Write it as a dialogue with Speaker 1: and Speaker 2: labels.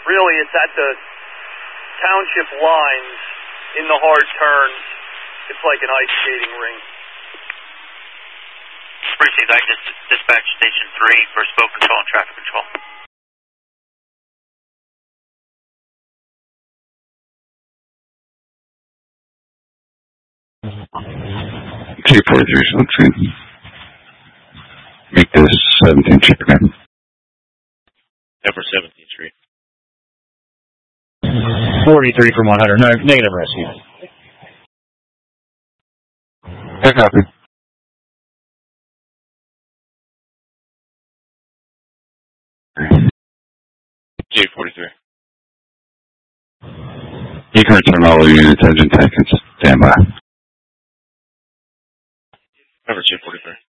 Speaker 1: really it's at the township lines in the hard turns. It's like an ice skating rink.
Speaker 2: Precinct I just dispatch station 3 for smoke control and traffic control.
Speaker 3: J43 looks good. Make this 17th Street again.
Speaker 4: Upper 17th Street.
Speaker 5: 43 from 100. No, negative rescue.
Speaker 3: Yeah, copy.
Speaker 4: J43.
Speaker 3: You can return all of your units, engine tank, and stand by.
Speaker 4: Upper J43.